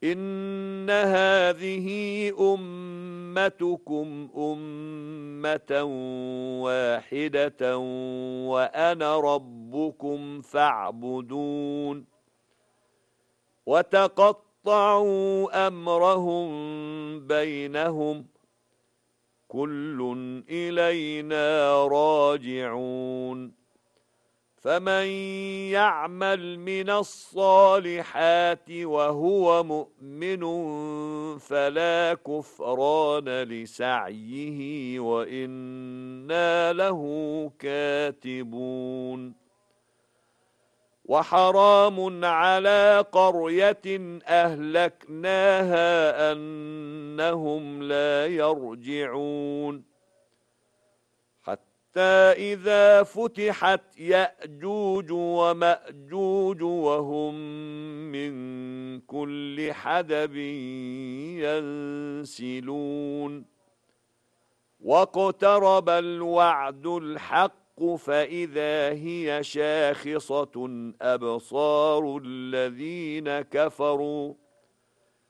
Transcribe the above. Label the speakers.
Speaker 1: إن هذه أمتكم أمة واحدة وأنا ربكم فاعبدون وتقطعوا أمرهم بينهم كل إلينا راجعون فمن يعمل من الصالحات وهو مؤمن فلا كفران لسعيه وإنا له كاتبون وحرام على قرية أهلكناها أنهم لا يرجعون حتى إذا فتحت يأجوج ومأجوج وهم من كل حدب ينسلون واقترب الوعد الحق فإذا هي شاخصة أبصار الذين كفروا